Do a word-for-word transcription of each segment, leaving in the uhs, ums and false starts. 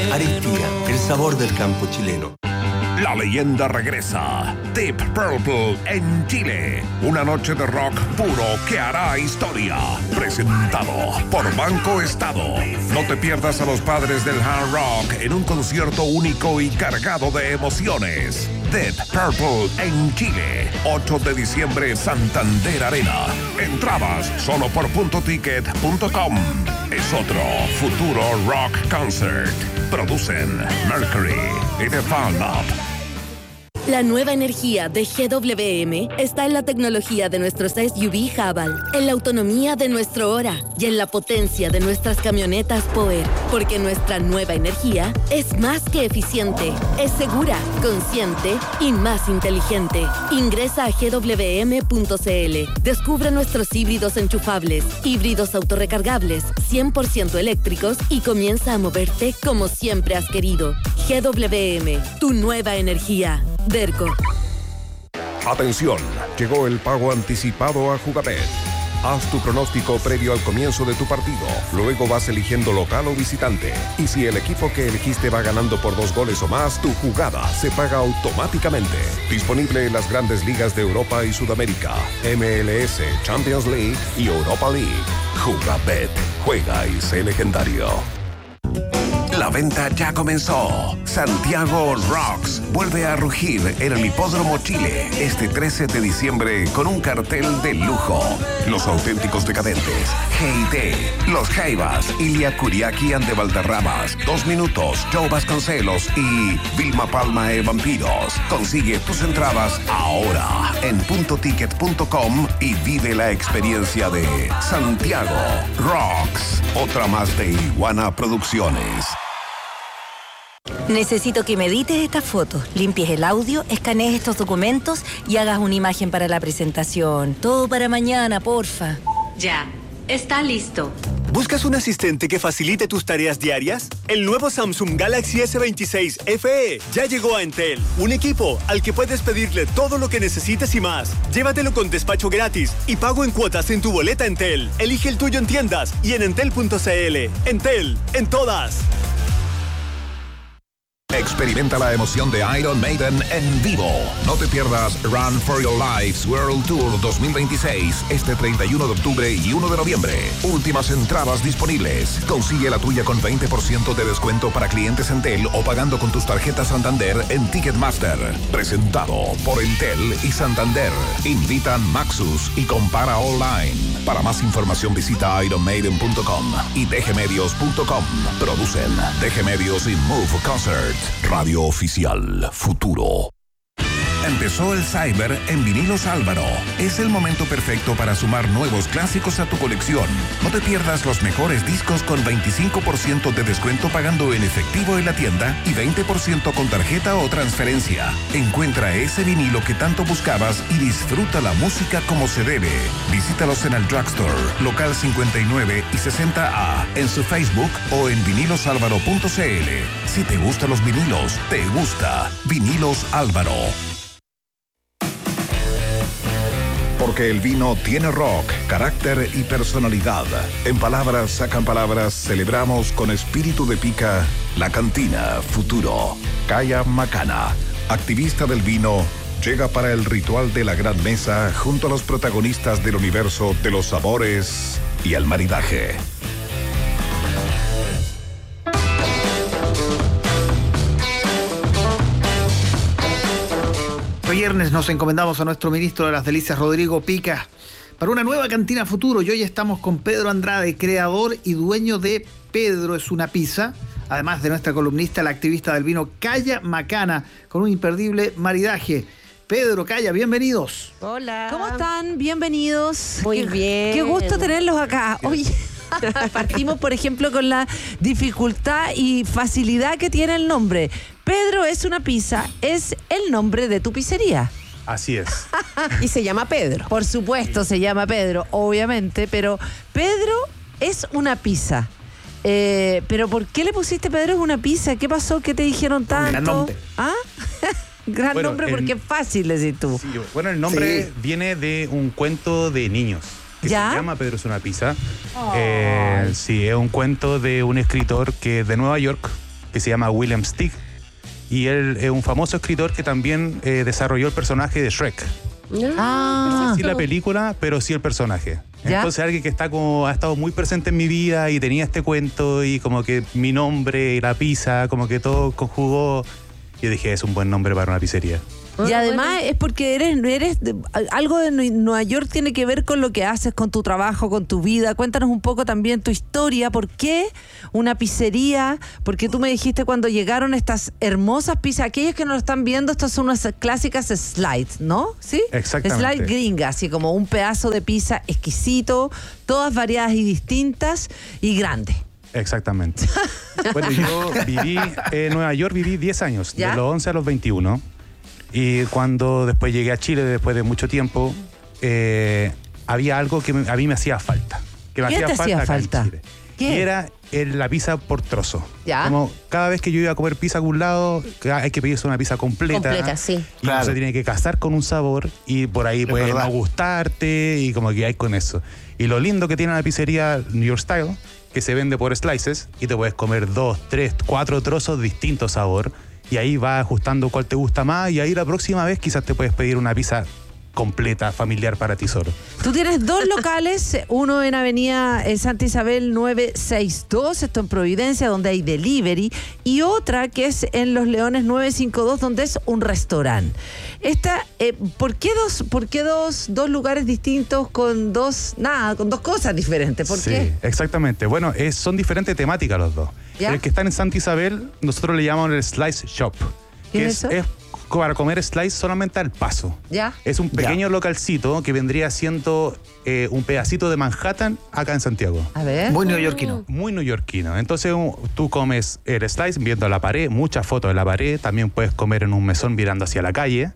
Argentina, el sabor del campo chileno. La leyenda regresa. Deep Purple en Chile. Una noche de rock puro que hará historia. Presentado por Banco Estado. No te pierdas a los padres del hard rock en un concierto único y cargado de emociones. Deep Purple en Chile. ocho de diciembre, Santander Arena. Entradas solo por punto ticket punto com. Es otro futuro rock concert. Producen Mercury y The Fan Lab. La nueva energía de G W M está en la tecnología de nuestros S U V Haval, en la autonomía de nuestro Ora y en la potencia de nuestras camionetas Power, porque nuestra nueva energía es más que eficiente, es segura, consciente y más inteligente. Ingresa a G W M punto C L, descubre nuestros híbridos enchufables, híbridos autorrecargables, cien por ciento eléctricos y comienza a moverte como siempre has querido. G W M, tu nueva energía. Derco. Atención, llegó el pago anticipado a Jugabet. Haz tu pronóstico previo al comienzo de tu partido. Luego vas eligiendo local o visitante. Y si el equipo que elegiste va ganando por dos goles o más, tu jugada se paga automáticamente. Disponible en las grandes ligas de Europa y Sudamérica, M L S, Champions League y Europa League. Jugabet. Juega y sé legendario. La venta ya comenzó. Santiago Rocks vuelve a rugir en el Hipódromo Chile este trece de diciembre con un cartel de lujo. Los auténticos decadentes, G I T, Los Jaivas, Ilia Kuriaki and de Valderramas, Dos Minutos, Joe Vasconcelos y Vilma Palma e Vampiros. Consigue tus entradas ahora en punto ticket punto com y vive la experiencia de Santiago Rocks. Otra más de Iguana Producciones. Necesito que me edites estas fotos, limpies el audio, escanees estos documentos y hagas una imagen para la presentación. Todo para mañana, porfa. Ya, está listo. ¿Buscas un asistente que facilite tus tareas diarias? El nuevo Samsung Galaxy S veintiséis F E ya llegó a Entel. Un equipo al que puedes pedirle todo lo que necesites y más. Llévatelo con despacho gratis y pago en cuotas en tu boleta Entel. Elige el tuyo en tiendas y en entel punto c l. Entel, en todas. Experimenta la emoción de Iron Maiden en vivo. No te pierdas Run for Your Lives World Tour dos mil veintiséis este treinta y uno de octubre y uno de noviembre. Últimas entradas disponibles. Consigue la tuya con veinte por ciento de descuento para clientes Entel o pagando con tus tarjetas Santander en Ticketmaster. Presentado por Entel y Santander. Invitan Maxus y compara online. Para más información visita iron maiden punto com y d g medios punto com. Producen D G Medios y Move Concert. Radio Oficial Futuro. Empezó el Cyber en Vinilos Álvaro. Es el momento perfecto para sumar nuevos clásicos a tu colección. No te pierdas los mejores discos con veinticinco por ciento de descuento pagando en efectivo en la tienda y veinte por ciento con tarjeta o transferencia. Encuentra ese vinilo que tanto buscabas y disfruta la música como se debe. Visítalos en el Drugstore, local cincuenta y nueve y sesenta A, en su Facebook o en vinilos álvaro punto c l. Si te gustan los vinilos, te gusta Vinilos Álvaro. Porque el vino tiene rock, carácter y personalidad. En Palabras Sacan Palabras celebramos con espíritu de pica la cantina Futuro. Calla Macana, activista del vino, llega para el ritual de la gran mesa junto a los protagonistas del universo de los sabores y el maridaje. Viernes nos encomendamos a nuestro ministro de las Delicias, Rodrigo Pica, para una nueva cantina Futuro. Y hoy estamos con Pedro Andrade, creador y dueño de Pedro es una pizza, además de nuestra columnista, la activista del vino Calla Macana, con un imperdible maridaje. Pedro, Calla, bienvenidos. Hola. ¿Cómo están? Bienvenidos. Muy qué, bien. Qué gusto tenerlos acá. Oye, partimos, por ejemplo, con la dificultad y facilidad que tiene el nombre. Pedro es una pizza, es el nombre de tu pizzería. Así es. Y se llama Pedro. Por supuesto, se llama Pedro, obviamente, pero Pedro es una pizza. Eh, pero ¿por qué le pusiste Pedro es una pizza? ¿Qué pasó? ¿Qué te dijeron tanto? Gran nombre. ¿Ah? Gran bueno, nombre el, porque es fácil, decir tú. Sí, bueno, el nombre sí. viene de un cuento de niños que ¿Ya? se llama Pedro es una pizza. Oh. Eh, sí, es un cuento de un escritor que es de Nueva York. que se llama William Steig. Y él es un famoso escritor que también eh, desarrolló el personaje de Shrek. Ah. No sé si la película, pero sí el personaje. ¿Ya? Entonces alguien que está como ha estado muy presente en mi vida y tenía este cuento y como que mi nombre y la pizza, como que todo conjugó. Yo dije, es un buen nombre para una pizzería. Y además es porque eres, eres de- algo de Nue- Nueva York tiene que ver con lo que haces, con tu trabajo, con tu vida. Cuéntanos un poco también tu historia. ¿Por qué una pizzería? Porque tú me dijiste cuando llegaron estas hermosas pizzas. Aquellos que no lo están viendo, estas son unas clásicas slides, ¿no? ¿Sí? Exactamente. Slide gringa, así como un pedazo de pizza exquisito, todas variadas y distintas y grande. Exactamente. Bueno, yo viví en Nueva York, viví diez años, ¿Ya? de los once a los veintiuno. Y cuando después llegué a Chile, después de mucho tiempo, eh, había algo que me- a mí me hacía falta. Que me ¿Qué hacía te falta hacía acá en falta? Chile. ¿Qué? Y era el- la pizza por trozo. ¿Ya? Como cada vez que yo iba a comer pizza a algún lado, que hay que pedirse una pizza completa. Completa, sí. Y uno se tiene que casar con un sabor y por ahí puede verdad. no gustarte y como que hay con eso. Y lo lindo que tiene la pizzería New York Style, que se vende por slices y te puedes comer dos, tres, cuatro trozos de distinto sabor y ahí vas ajustando cuál te gusta más y ahí la próxima vez quizás te puedes pedir una pizza completa, familiar para ti solo. Tú tienes dos locales, uno en Avenida eh, Santa Isabel novecientos sesenta y dos, esto en Providencia, donde hay delivery, y otra que es en Los Leones novecientos cincuenta y dos, donde es un restaurante. Esta, eh, ¿por qué dos, por qué dos, dos lugares distintos con dos, nada, con dos cosas diferentes? ¿Por Sí, qué? exactamente. Bueno, es- son diferentes temáticas los dos. ¿Ya? El que está en Santa Isabel, nosotros le llamamos el Slice Shop. ¿Qué que es eso? es para comer slice solamente al paso. ¿Ya? Es un pequeño localcito que vendría siendo eh, un pedacito de Manhattan acá en Santiago. A ver. Muy neoyorquino. Muy neoyorquino. Entonces un- tú comes el slice viendo la pared, muchas fotos de la pared. También puedes comer en un mesón mirando hacia la calle.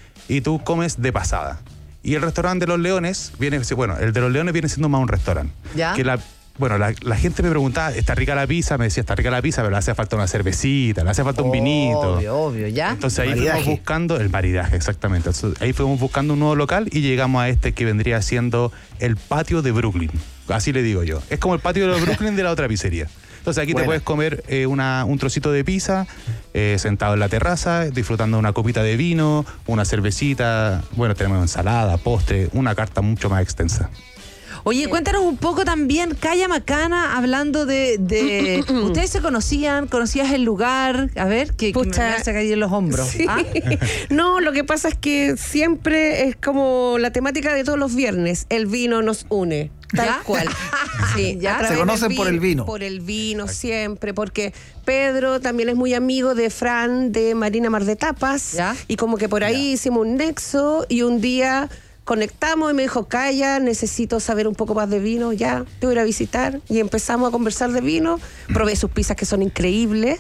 Y tú comes de pasada. Y el restaurante de Los Leones viene, bueno, el de Los Leones viene siendo más un restaurante. ¿Ya? Que la, bueno, la, la gente me preguntaba, ¿está rica la pizza? Me decía, está rica la pizza, pero le hace falta una cervecita, le hace falta un vinito. Obvio, obvio, ¿ya? Entonces ahí Maridaje. fuimos buscando el maridaje, exactamente. Entonces, ahí fuimos buscando un nuevo local y llegamos a este que vendría siendo el patio de Brooklyn. Así le digo yo. Es como el patio de Brooklyn de la otra pizzería. Entonces aquí Buena. te puedes comer eh, una, un trocito de pizza, eh, sentado en la terraza, disfrutando de una copita de vino, una cervecita. Bueno, tenemos ensalada, postre, una carta mucho más extensa. Oye, cuéntanos un poco también, Calla Macana, hablando de... de ¿ustedes se conocían? ¿Conocías el lugar? A ver, que, que me, Pucha. me hace caer en los hombros. Sí. ¿Ah? No, lo que pasa es que siempre es como la temática de todos los viernes. El vino nos une. Tal ¿Ya? cual. Sí, ¿Ya? a través Se conocen del por el vino. Por el vino, siempre. Porque Pedro también es muy amigo de Fran de Marina Mar de Tapas. ¿Ya? Y como que por ahí hicimos un nexo y un día conectamos y me dijo, Calla, necesito saber un poco más de vino, ya, te voy a ir a visitar. Y empezamos a conversar de vino. Probé sus pizzas que son increíbles.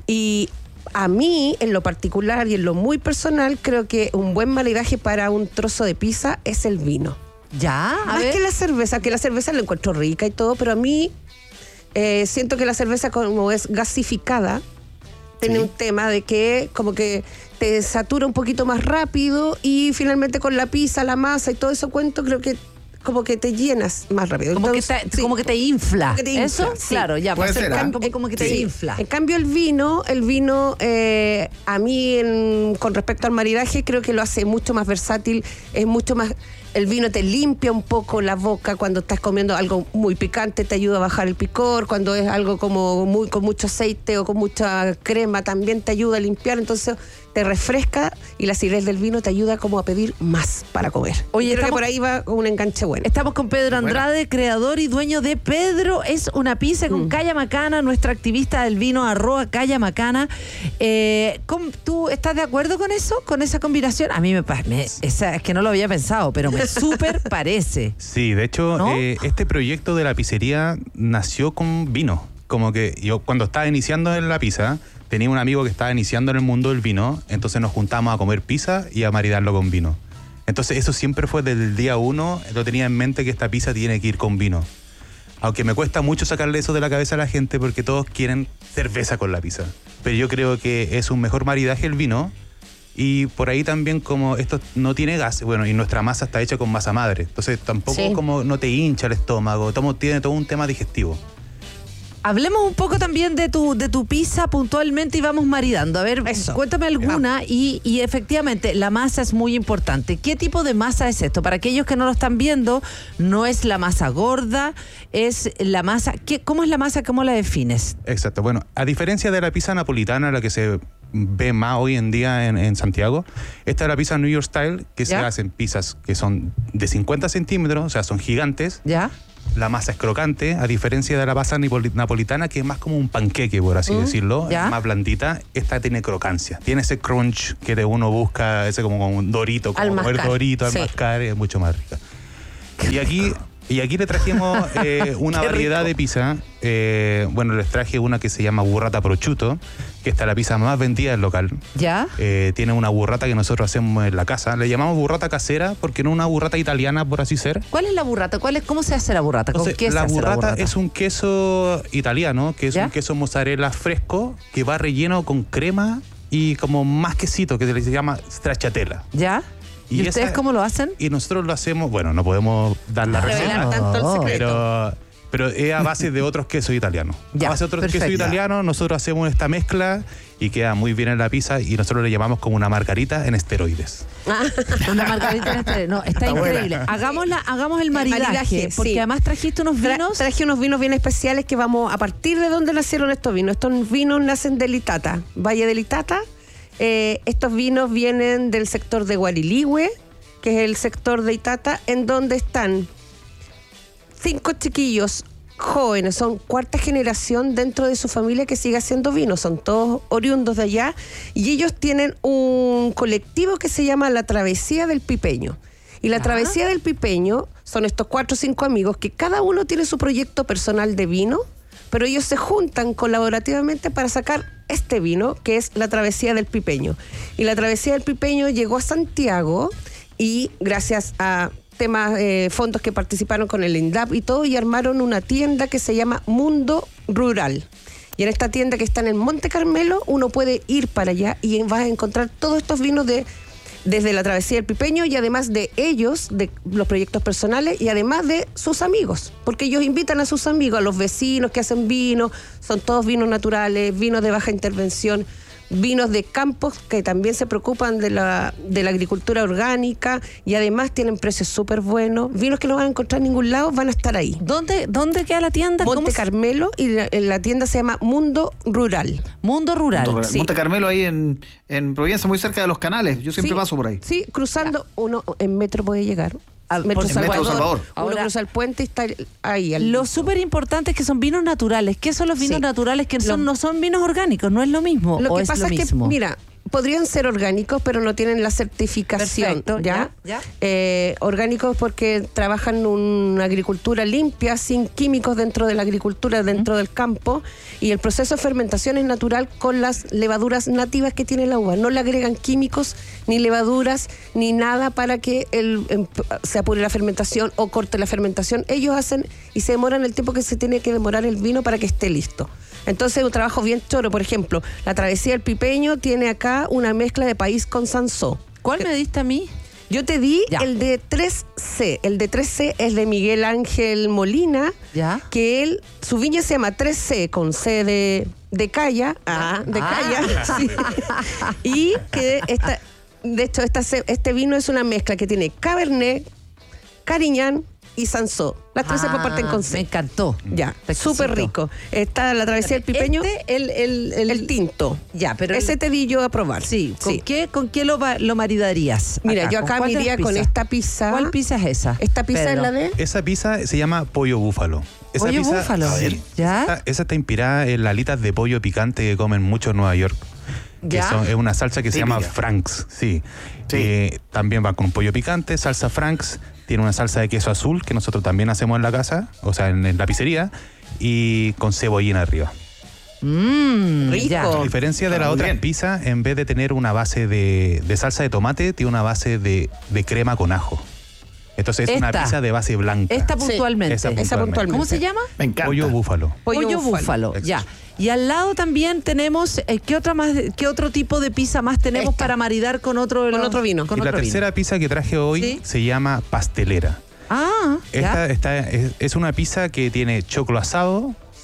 Y a mí, en lo particular y en lo muy personal, creo que un buen maridaje para un trozo de pizza es el vino. ¿Ya? A Más ver. que la cerveza, que la cerveza la encuentro rica y todo, pero a mí eh, siento que la cerveza, como es gasificada, tiene un tema de que como que te satura un poquito más rápido y finalmente con la pizza, la masa y todo eso cuento, creo que como que te llenas más rápido. Como, Entonces, que te, sí. como que te infla. Como que te infla, ¿Eso? sí. Claro, ya. Puede pues, ser, el ¿ah? cambio, como, como que te Sí. infla. En cambio el vino, el vino eh, a mí en- con respecto al maridaje creo que lo hace mucho más versátil, es mucho más, el vino te limpia un poco la boca cuando estás comiendo algo muy picante, te ayuda a bajar el picor, cuando es algo como muy con mucho aceite o con mucha crema también te ayuda a limpiar, entonces te refresca y la acidez del vino te ayuda como a pedir más para comer. Oye, Y creo estamos- que por ahí va un enganche bueno. Estamos con Pedro Andrade, creador y dueño de Pedro es una pizza con Calla Macana, nuestra activista del vino, arroba Calla Macana. Eh, ¿cómo- ¿Tú estás de acuerdo con eso? ¿Con esa combinación? A mí me parece, es que no lo había pensado, pero me súper parece. Sí, de hecho, ¿No? eh, este proyecto de la pizzería nació con vino. Como que yo cuando estaba iniciando en la pizza, tenía un amigo que estaba iniciando en el mundo del vino, entonces nos juntamos a comer pizza y a maridarlo con vino. Entonces eso siempre fue desde el día uno, lo tenía en mente que esta pizza tiene que ir con vino. Aunque me cuesta mucho sacarle eso de la cabeza a la gente porque todos quieren cerveza con la pizza. Pero yo creo que es un mejor maridaje el vino. Y por ahí también como esto no tiene gas, bueno, y nuestra masa está hecha con masa madre. Entonces tampoco Sí. como no te hincha el estómago, tomo- tiene todo un tema digestivo. Hablemos un poco también de tu de tu pizza puntualmente y vamos maridando. A ver, Eso. cuéntame alguna y, y efectivamente la masa es muy importante. ¿Qué tipo de masa es esto? Para aquellos que no lo están viendo, no es la masa gorda, es la masa... ¿qué, ¿Cómo es la masa? ¿Cómo la defines? Exacto. Bueno, a diferencia de la pizza napolitana, la que se ve más hoy en día en, en Santiago, esta es la pizza New York Style, que ¿Ya? se hacen pizzas que son de cincuenta centímetros, o sea, son gigantes. ¿Ya? La masa es crocante, a diferencia de la pasta nipoli- napolitana, que es más como un panqueque, por así Mm, decirlo, ya. es más blandita. Esta tiene crocancia, tiene ese crunch que de uno busca, ese como, como un dorito, como Al comer mascar, dorito, al sí. mascar, es mucho más rica. Y aquí, y aquí le trajimos eh, una Qué variedad rico. de pizza. Eh, bueno, les traje una que se llama burrata prosciutto, que esta es la pizza más vendida del local. ¿Ya? Eh, tiene una burrata que nosotros hacemos en la casa. Le llamamos burrata casera porque no es una burrata italiana, por así ser. ¿Cuál es la burrata? ¿Cuál es, ¿Cómo se hace la burrata? ¿Con Entonces, qué se la hace burrata, la burrata? es un queso italiano, que es ¿Ya? un queso mozzarella fresco que va relleno con crema y como más quesito, que se le llama stracciatella. ¿Ya? ¿Y, Y ustedes esa- cómo lo hacen? Y nosotros lo hacemos, bueno, no podemos dar la Revelar receta, tanto el Oh. secreto. pero, pero es a base de otros quesos italianos. Ya, a base de otros perfecto. quesos italianos, nosotros hacemos esta mezcla y queda muy bien en la pizza y nosotros le llamamos como una margarita en esteroides. Una margarita en este- No, está, Está buena. increíble. Hagámosla, hagamos el maridaje, maridaje, porque sí. además trajiste unos Tra- vinos. traje unos vinos bien especiales que vamos a partir de dónde nacieron estos vinos. Estos vinos nacen de Litata, Valle de Litata. Eh, estos vinos vienen del sector de Guariligüe, que es el sector de Itata, en donde están cinco chiquillos jóvenes, son cuarta generación dentro de su familia que sigue haciendo vino, son todos oriundos de allá y ellos tienen un colectivo que se llama La Travesía del Pipeño. Y la Ah. Travesía del Pipeño son estos cuatro o cinco amigos que cada uno tiene su proyecto personal de vino, pero ellos se juntan colaborativamente para sacar este vino que es La Travesía del Pipeño. Y La Travesía del Pipeño llegó a Santiago y gracias a temas, eh, fondos que participaron con el INDAP y todo, y armaron una tienda que se llama Mundo Rural. Y en esta tienda que está en el Monte Carmelo, uno puede ir para allá y vas a encontrar todos estos vinos de desde la Travesía del Pipeño y además de ellos, de los proyectos personales y además de sus amigos, porque ellos invitan a sus amigos, a los vecinos que hacen vino, son todos vinos naturales, vinos de baja intervención, vinos de campos que también se preocupan de la, de la agricultura orgánica y además tienen precios súper buenos, vinos que no van a encontrar en ningún lado, van a estar ahí. ¿Dónde, ¿Dónde queda la tienda? ¿Cómo Monte se- Carmelo y la, la tienda se llama Mundo Rural. Mundo Rural. Monte, sí. Monte Carmelo ahí en, en Providencia, muy cerca de los canales. Yo siempre Sí, paso por ahí. Sí, cruzando, uno en metro puede llegar. Ah, Metro por Salvador. Metro Salvador. Uno Ahora- cruza el puente y está ahí. al- Lo súper importante es que son vinos naturales. ¿Qué son los vinos Sí. naturales? Que son, Lo- no son vinos orgánicos, no es lo mismo. Lo ¿O que es pasa lo es que, mismo? mira, podrían ser orgánicos, pero no tienen la certificación. Perfecto, ¿ya? ya, ya. Eh, orgánicos porque trabajan una agricultura limpia, sin químicos dentro de la agricultura, dentro del campo, y el proceso de fermentación es natural con las levaduras nativas que tiene la uva. No le agregan químicos, ni levaduras, ni nada para que el, em, se apure la fermentación o corte la fermentación. Ellos hacen y se demoran el tiempo que se tiene que demorar el vino para que esté listo. Entonces es un trabajo bien choro. Por ejemplo, la Travesía del Pipeño tiene acá una mezcla de país con Sansó. ¿Cuál me diste a mí? Yo te di Ya. el de tres C. El de tres C es de Miguel Ángel Molina, Ya. que él, su viña se llama tres C, con C de, de calla, ah, de Ah. calla, sí. Y que esta, de hecho esta, ce- este vino es una mezcla que tiene Cabernet, Cariñán y Sansó. Las tres se Ah, comparten con Me C. encantó. Ya, Exquisito. súper rico. Está la Travesía del Pipeño, Este, el, el, el, el tinto. Ya, pero el- Ese te di yo a probar. Sí, ¿con Sí. qué, con qué lo, va- lo maridarías? Mira, yo ¿Con acá cuál de me las iría con pizzas? esta pizza. ¿Cuál pizza es esa? Esta pizza Pedro? es la de... Esa pizza se llama pollo búfalo. Esa Pollo pizza- búfalo. Sí. A ver. ¿Ya? Esa, esa está inspirada en las alitas de pollo picante que comen mucho en Nueva York. Que ¿Ya? son- es una salsa que se llama Típica. Franks, sí. Sí. Eh, también va con pollo picante, salsa Franks, tiene una salsa de queso azul que nosotros también hacemos en la casa, o sea, en, en la pizzería, y con cebollina arriba. Mmm, Rico. ya. A diferencia de Ah, la muy otra bien. pizza, en vez de tener una base de, de salsa de tomate, tiene una base de, de crema con ajo. Entonces es una Esta. pizza de base blanca. Esta Sí, puntualmente. esa Esa puntualmente. ¿Cómo se llama? Me encanta. Pollo búfalo. Pollo, Pollo búfalo. búfalo. Ya. Y al lado también tenemos, eh, ¿qué otra más, qué otro tipo de pizza más tenemos Esta. para maridar con otro de Con los- otro vino. Con y la otro vino? tercera pizza que traje hoy Sí. se llama pastelera. Ah, Esta ya. está, es, es una pizza que tiene choclo asado,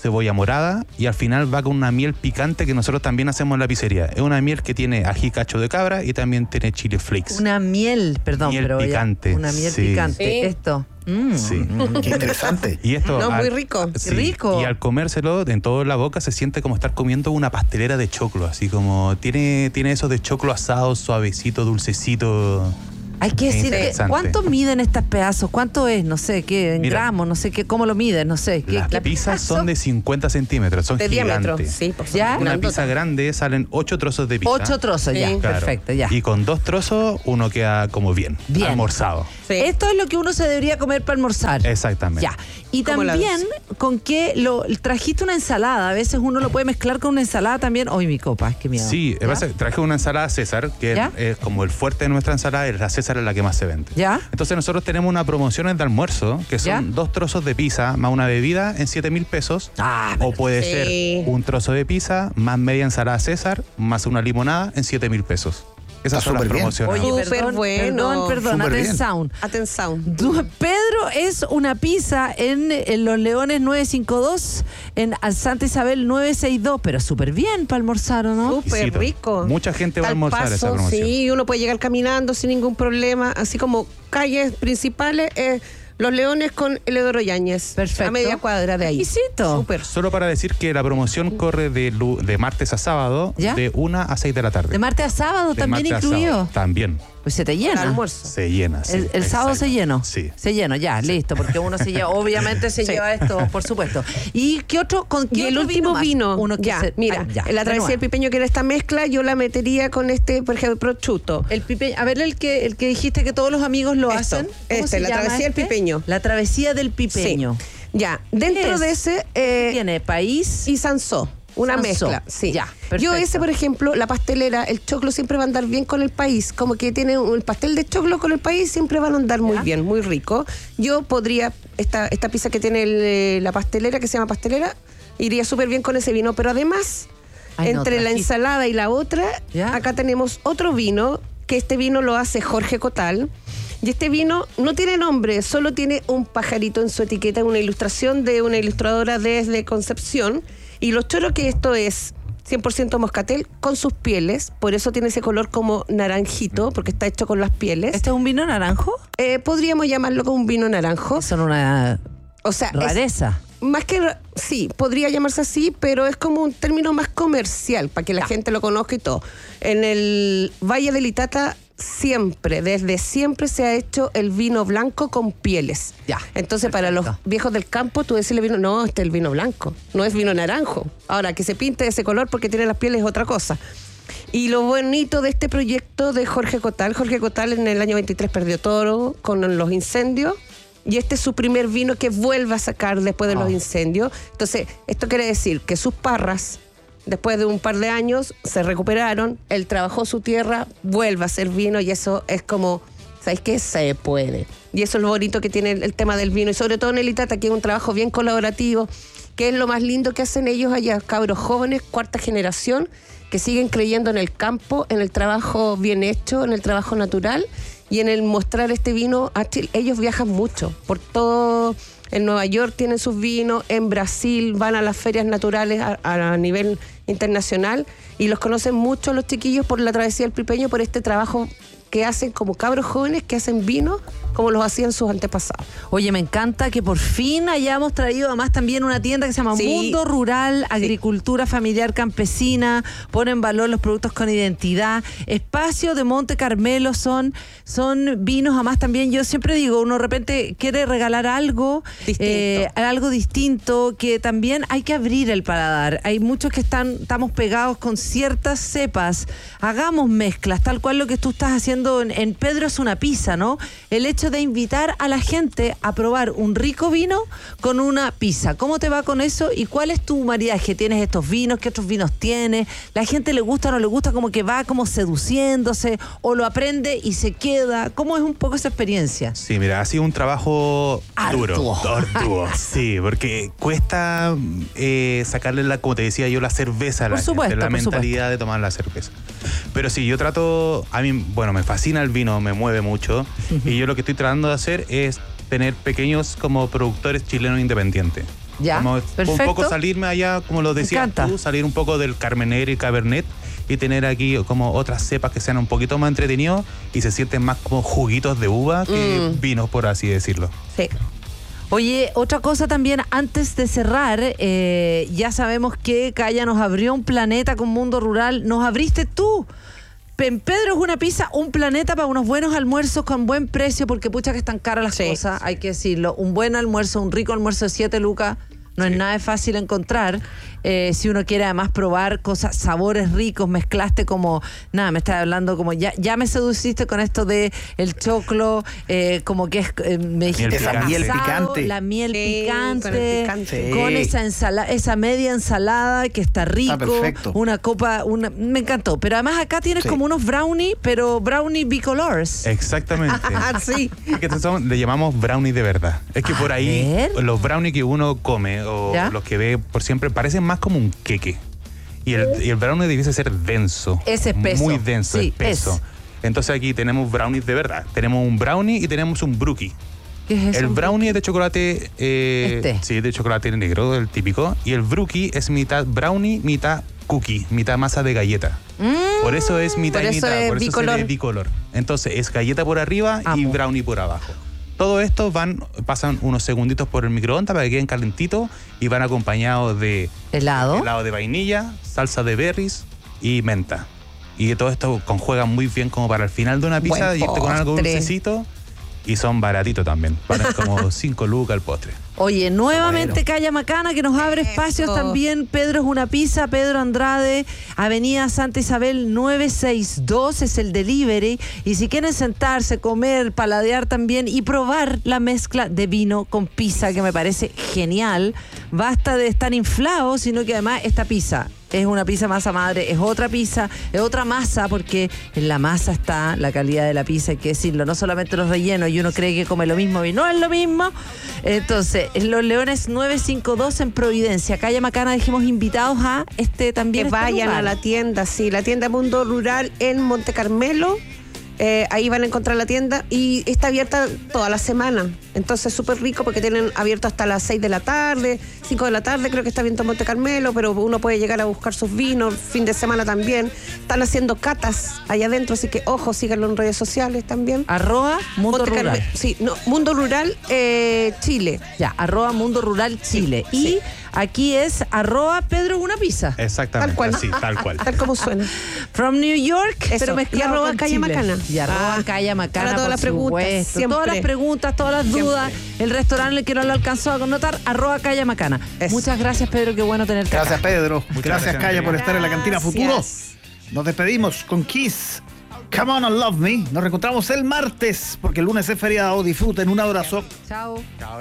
cebolla morada y al final va con una miel picante que nosotros también hacemos en la pizzería. Es una miel que tiene ají cacho de cabra y también tiene chili flakes. Una miel, perdón, miel pero picante. Ya, una miel sí. picante. Sí. Esto. Mm. Sí. Qué interesante. Y esto No, al- muy rico. sí, Rico. Y al comérselo en toda la boca se siente como estar comiendo una pastelera de choclo, así como tiene, tiene eso de choclo asado, suavecito, dulcecito. Hay que Es decir, que, interesante. ¿cuánto miden estos pedazos? ¿Cuánto es? No sé, ¿qué? En Mira, gramos, no sé qué, ¿cómo lo miden? No sé. ¿qué, Las qué pizzas pedazo? son de cincuenta centímetros, son De gigantes. diámetro. Sí, por ¿Ya? supuesto. Una Grandota. pizza grande salen ocho trozos de pizza. Ocho trozos, Sí. ya. Claro. Perfecto, ya. Y con dos trozos uno queda como bien, Bien. almorzado. Sí. Esto es lo que uno se debería comer para almorzar. Exactamente. Ya. Y ¿Cómo la también, ves? con qué lo trajiste una ensalada. A veces uno lo puede mezclar con una ensalada también. Hoy mi copa, qué miedo. Sí, ¿Ya? pasa que traje una ensalada César, que ¿Ya? es como el fuerte de nuestra ensalada, y la César es la que más se vende. ¿Ya? Entonces nosotros tenemos una promoción de almuerzo, que son ¿Ya? dos trozos de pizza más una bebida en siete mil pesos. Ah, o puede Sí. ser un trozo de pizza más media ensalada César más una limonada en siete mil pesos. Esas Está son las súper bien. promociones. Oye, Súper perdón, bueno. perdón, perdón, Súper bien. atención. Atención. Du- Pedro es una pizza en, en Los Leones nueve cinco dos, en Santa Isabel nueve seis dos, pero súper bien para almorzar, ¿o no? Súper Exquisito. rico. Mucha gente va a Al almorzar paso, esa promoción. Sí, uno puede llegar caminando sin ningún problema, así como calles principales, eh, Los Leones con Eleodoro Yáñez. Perfecto. A media cuadra de ahí. Exquisito. Súper. Solo para decir que la promoción corre de, lu- de martes a sábado, ¿Ya? de una a seis de la tarde. De martes a sábado De también martes a incluido. sábado. También. Pues se te Para llena. almuerzo. Se llena. sí, El, el sábado exacto. se llenó. Sí. Se llenó, ya, listo, porque uno se lleva, obviamente se Sí. lleva esto, por supuesto. ¿Y qué otro? ¿Con qué Y el otro último más? vino, Uno que ya, se- mira, ah, ya, en la de travesía nuevo. del pipeño, que era esta mezcla, yo la metería con este, por ejemplo, prosciutto. El pipeño, a ver, el que, el que dijiste que todos los amigos lo Esto, hacen. ¿Cómo este, se la llama travesía del este? pipeño. La travesía del pipeño. Sí. Ya, dentro es? de ese... eh, Tiene país y Sansó. Una Sansó. mezcla, sí. Ya, Yo perfecto. ese, por ejemplo, la pastelera, el choclo siempre va a andar bien con el país. Como que tiene un- el pastel de choclo con el país siempre van a andar muy Ya. bien, muy rico. Yo podría, esta, esta pizza que tiene el, eh, la pastelera, que se llama pastelera, iría súper bien con ese vino. Pero además, Ay, no, entre la trajiste. ensalada y la otra, Ya. acá tenemos otro vino, que este vino lo hace Jorge Cotal. Y este vino no tiene nombre, solo tiene un pajarito en su etiqueta, una ilustración de una ilustradora desde Concepción. Y lo choro que esto es cien por ciento moscatel con sus pieles, por eso tiene ese color como naranjito, porque está hecho con las pieles. ¿Este es un vino naranjo? Eh, podríamos llamarlo como un vino naranjo. Son una O sea, es- rareza. más que, ra- sí, podría llamarse así, pero es como un término más comercial, para que la gente lo conozca y todo. En el Valle del Itata siempre, desde siempre se ha hecho el vino blanco con pieles. Ya, Entonces, para los perfecto. viejos del campo, tú decirle vino, no, este es el vino blanco, no es vino naranjo. Ahora, que se pinte de ese color porque tiene las pieles es otra cosa. Y lo bonito de este proyecto de Jorge Cotal, Jorge Cotal en el año veintitrés perdió todo con los incendios. Y este es su primer vino que vuelve a sacar después de Oh. los incendios. Entonces, esto quiere decir que sus parras, después de un par de años, se recuperaron, él trabajó su tierra, vuelve a hacer vino y eso es como, ¿sabéis qué? Se puede. Y eso es lo bonito que tiene el, el tema del vino y sobre todo en el Itata, que es un trabajo bien colaborativo, que es lo más lindo que hacen ellos allá, cabros jóvenes, cuarta generación, que siguen creyendo en el campo, en el trabajo bien hecho, en el trabajo natural y en el mostrar este vino a Chile. Ellos viajan mucho por todo. En Nueva York tienen sus vinos, en Brasil van a las ferias naturales a, a nivel internacional y los conocen mucho los chiquillos por la travesía del pipeño, por este trabajo que hacen como cabros jóvenes que hacen vino como los hacían sus antepasados. Oye, me encanta que por fin hayamos traído además también una tienda que se llama Sí. Mundo Rural, Agricultura Familiar Campesina, pone en valor los productos con identidad. Espacio de Monte Carmelo son, son vinos, además también yo siempre digo, uno de repente quiere regalar algo, Distinto. eh, algo distinto, que también hay que abrir el paladar. Hay muchos que están, estamos pegados con ciertas cepas. Hagamos mezclas, tal cual lo que tú estás haciendo en, en Pedro es una pizza, ¿no? El hecho de invitar a la gente a probar un rico vino con una pizza. ¿Cómo te va con eso? ¿Y cuál es tu maridaje? ¿Tienes estos vinos? ¿Qué otros vinos tienes? ¿La gente le gusta o no le gusta? ¿Como que va como seduciéndose? ¿O lo aprende y se queda? ¿Cómo es un poco esa experiencia? Sí, mira, ha sido un trabajo duro. Arduo. Arduo, sí, porque cuesta eh, sacarle, la, como te decía yo, la cerveza a la Por supuesto, gente, la por mentalidad de tomar la cerveza. Pero sí, yo trato, a mí, bueno, me fascina el vino, me mueve mucho, y yo lo que estoy tratando de hacer es tener pequeños como productores chilenos independientes. Ya, como perfecto. un poco salirme allá, como lo decías tú, salir un poco del Carmenère y Cabernet y tener aquí como otras cepas que sean un poquito más entretenidos y se sienten más como juguitos de uva que Mm. vinos, por así decirlo. Sí. Oye, otra cosa también, antes de cerrar, eh, ya sabemos que Calla nos abrió un planeta con Mundo Rural. Nos abriste tú. En Pedro es una pizza, un planeta para unos buenos almuerzos con buen precio, porque pucha que están caras las Sí. cosas, hay que decirlo. Un buen almuerzo, un rico almuerzo de siete lucas, no es nada fácil encontrar. Eh, si uno quiere además probar cosas, sabores ricos, mezclaste como, nada, me estás hablando como, ya, ya me seduciste con esto de el choclo, eh, como que es, eh, me dijiste, Esa asado, miel picante. la miel Sí, picante, con el picante. con Sí. esa ensalada, esa media ensalada que está rico, Está perfecto. una copa, una, me encantó. Pero además acá tienes Sí. como unos brownie, pero brownie bicolors. Exactamente. sí. Es que estos son- le llamamos brownie de verdad. Es que por A ahí ver. los brownies que uno come o ¿Ya? los que ve por siempre parecen más como un queque. Y el, y el brownie debiese ser denso. Es espeso. Muy denso, Sí, espeso. es. Entonces aquí tenemos brownies de verdad. Tenemos un brownie y tenemos un brookie. ¿Qué es eso? El brownie es de chocolate. eh, Este. Sí, de chocolate negro, el típico. Y el brookie es mitad brownie, mitad cookie, mitad masa de galleta. Mm, Por eso es mitad por y eso mitad. es Por eso bicolor. es bicolor. Entonces es galleta por arriba y Amo. brownie por abajo. Todo esto van, pasan unos segunditos por el microondas para que queden calentitos y van acompañados de helado. helado de vainilla, salsa de berries y menta. Y todo esto conjuega muy bien como para el final de una pizza, Buen irte con algo postre. dulcecito. Y son baratitos también. Valen como cinco lucas el postre. Oye, nuevamente Bueno. Calla Macana, que nos abre espacios Eso. también. Pedro es una pizza, Pedro Andrade, Avenida Santa Isabel nueve seis dos es el delivery. Y si quieren sentarse, comer, paladear también y probar la mezcla de vino con pizza, que me parece genial, basta de estar inflado, sino que además esta pizza es una pizza masa madre, es otra pizza, es otra masa, porque en la masa está la calidad de la pizza, hay que decirlo, no solamente los rellenos, y uno cree que come lo mismo y no es lo mismo. Entonces, en Los Leones nueve cinco dos en Providencia, Calla Macana, dijimos invitados a este también. Que este vayan lugar. a la tienda, sí, la tienda Mundo Rural en Monte Carmelo. Eh, ahí van a encontrar la tienda y está abierta toda la semana. Entonces súper rico porque tienen abierto hasta las seis de la tarde, cinco de la tarde, creo que está abierto en Monte Carmelo, pero uno puede llegar a buscar sus vinos, fin de semana también. Están haciendo catas allá adentro, así que ojo, síganlo en redes sociales también. Arroba Mundo Monte Rural. Carmelo, sí, no, Mundo Rural eh, Chile. Ya, arroba Mundo Rural Chile. Sí, y sí. aquí es arroba Pedro es una pizza. Exactamente. Tal cual. Así, tal cual. Tal como suena. From New York, Eso. pero mezclado Y arroba con Calla Chile. Macana. Y arroba Ah, Calla Macana, para todas por las preguntas, supuesto. siempre. Todas las preguntas, todas las dudas. Siempre. El restaurante el que no lo alcanzó a connotar, arroba Calla Macana. Eso. Muchas gracias, Pedro, qué bueno tenerte Gracias, acá. Pedro. Muchas gracias, gracias, Calla, por Andrea. estar en la Cantina Futuro. Gracias. Nos despedimos con Kiss. Come on and love me. Nos reencontramos el martes, porque el lunes es feriado. Disfruten. Un abrazo. Chao. Chao.